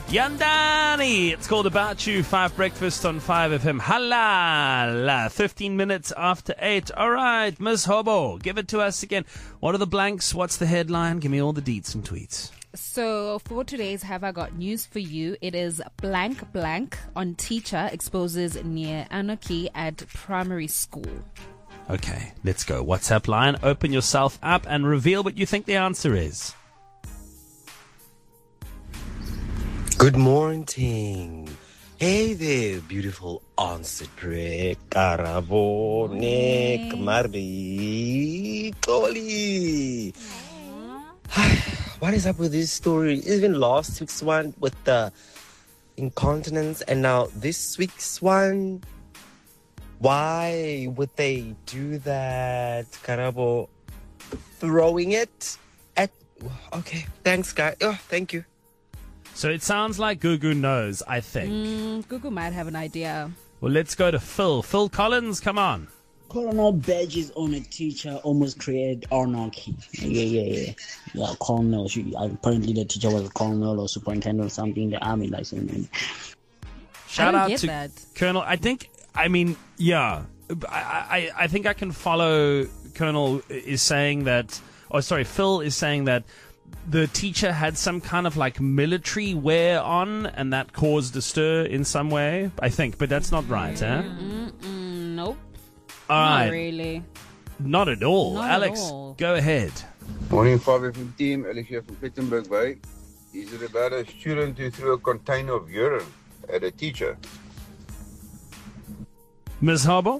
Yandani, it's called About You, 5 Breakfast on 5FM. Halala, 15 minutes after 8. All right, Ms. Hobo, give it to us again. What are the blanks? What's the headline? Give me all the deets and tweets. So for today's Have I Got News for You, it is blank blank on teacher exposes near anarchy at primary school. Okay, let's go. WhatsApp line, open yourself up and reveal what you think the answer is. Good morning. Hey there, beautiful answered prayer. Karabo, Nick, Mardi, Toli. What is up with this story? Even last week's one with the incontinence and now this week's one. Why would they do that? Karabo, throwing it at... Okay, thanks, guys. Oh, thank you. So it sounds like Gugu knows, I think. Gugu might have an idea. Well, let's go to Phil. Phil Collins, come on. Colonel badges on a teacher almost created anarchy. Yeah, colonel. Apparently the teacher was a colonel or superintendent or something in the army. Shout out to that. Colonel. I think I can follow Colonel is saying that, Phil is saying that the teacher had some kind of like military wear on and that caused a stir in some way, I think, but that's not right, eh? Nope. All right. Not really. Not at all. Not Alex, at all. go ahead. Morning, 5FM team. Alex here from Plettenberg Bay. Is it about a student who threw a container of urine at a teacher? Ms. Harbour?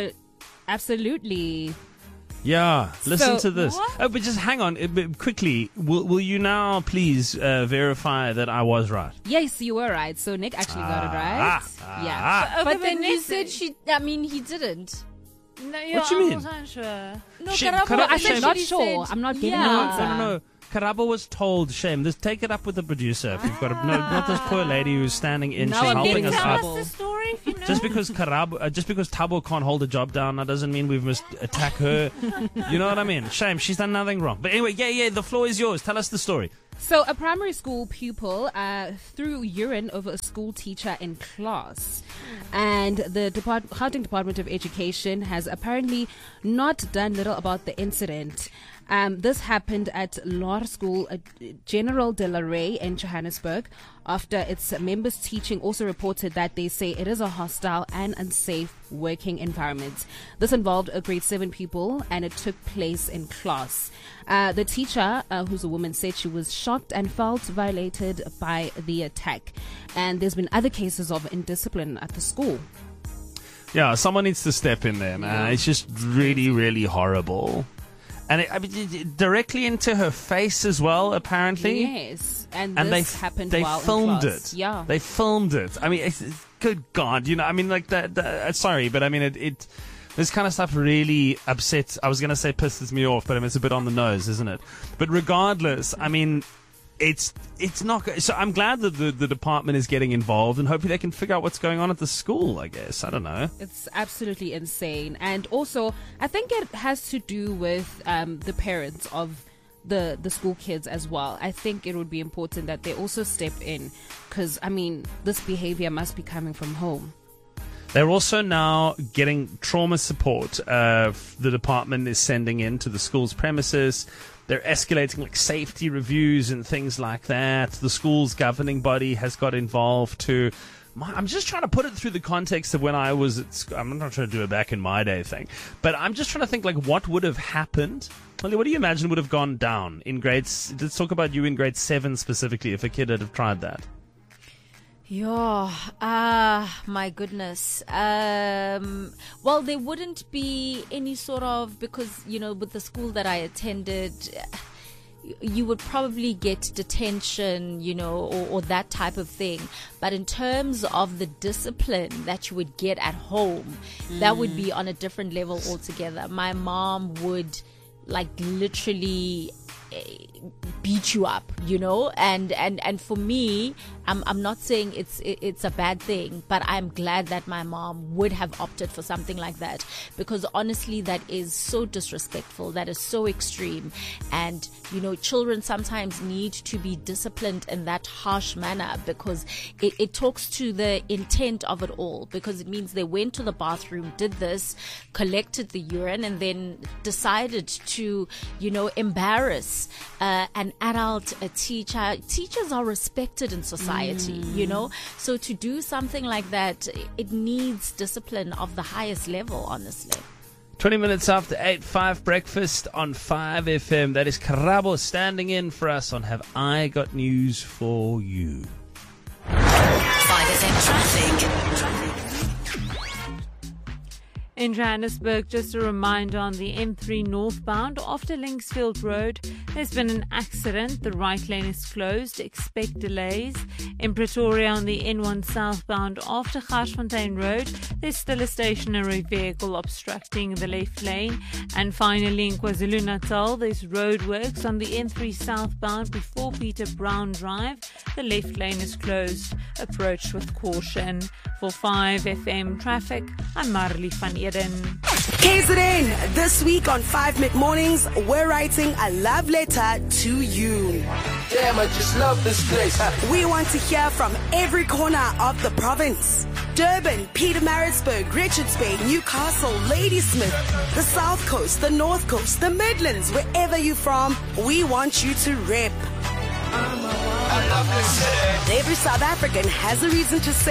Absolutely. Yeah, listen to this. What? Oh, but just hang on quickly. Will you now please verify that I was right? Yes, you were right. So Nick actually got it right. Yeah. But then you said he didn't. No, What you mean? I wasn't sure. No, Shame. Karabo I said not actually sure. said- I'm not getting Yeah. an answer. No. Karabo was told, shame. Just take it up with the producer. If you've got not this poor lady who's standing in. Now She's I'm helping getting us in out. Tell us the story if you know. Just because Tabo can't hold a job down, that doesn't mean we must attack her. You know what I mean? Shame, she's done nothing wrong. But anyway, yeah, the floor is yours. Tell us the story. So a primary school pupil threw urine over a school teacher in class. And the Gauteng Department of Education has apparently not done little about the incident. This happened at Law School General de la Rey in Johannesburg after its members teaching also reported that they say it is a hostile and unsafe working environment. This involved a grade 7 pupil and it took place in class. The teacher, who's a woman, said she was shocked and felt violated by the attack. And there's been other cases of indiscipline at the school. Yeah, someone needs to step in there, man. It's just really, really horrible. And directly into her face as well, apparently. Yes, and this happened while in filmed class. it. Yeah, they filmed it. I mean, it's good God, you know. I mean, like that. Sorry, but I mean, it. This kind of stuff really upsets. I was going to say pisses me off, but I mean, it's a bit on the nose, isn't it? But regardless, I mean, it's not good. So I'm glad that the department is getting involved, and hopefully they can figure out what's going on at the school. I guess I don't know. it's absolutely insane, and also I think it has to do with the parents of the school kids as well. I think it would be important that they also step in, because I mean, this behavior must be coming from home. They're also now getting trauma support. The department is sending in to the school's premises. They're escalating like safety reviews and things like that. The school's governing body has got involved too. I'm just trying to put it through the context of when I was at school. I'm not trying to do a back in my day thing, but I'm just trying to think like what would have happened. What do you imagine would have gone down in grades? Let's talk about you in grade 7 specifically, if a kid had have tried that. My goodness. Well, there wouldn't be any sort of, because, you know, with the school that I attended, you would probably get detention, you know, or that type of thing. But in terms of the discipline that you would get at home, that would be on a different level altogether. My mom would, like, literally beat you up, you know. And for me, I'm not saying it's a bad thing, but I'm glad that my mom would have opted for something like that, because honestly, that is so disrespectful. That is so extreme. And, you know, children sometimes need to be disciplined in that harsh manner, because it talks to the intent of it all, because it means they went to the bathroom, did this, collected the urine, and then decided to, you know, embarrass an adult, a teacher. Teachers are respected in society, you know, so to do something like that, it needs discipline of the highest level, honestly. 20 minutes after 8, 5 breakfast on 5 FM. That is Karabo standing in for us on Have I Got News For You. 5 FM traffic. In Johannesburg, just a reminder on the M3 northbound after Linksfield Road, there's been an accident. The right lane is closed. Expect delays. In Pretoria on the N1 southbound after Garsfontein Road, there's still a stationary vehicle obstructing the left lane. And finally in KwaZulu-Natal, there's roadworks on the N3 southbound before Peter Brown Drive. The left lane is closed. Approach with caution. For 5 FM traffic, I'm Marley van Eden. KZN, this week on 5 Mid-Mornings, we're writing a love letter to you. Damn, I just love this place. We want to hear from every corner of the province. Durban, Pietermaritzburg, Richards Bay, Newcastle, Ladysmith, the South Coast, the North Coast, the Midlands, wherever you're from, we want you to rep. I love this city. Every South African has a reason to say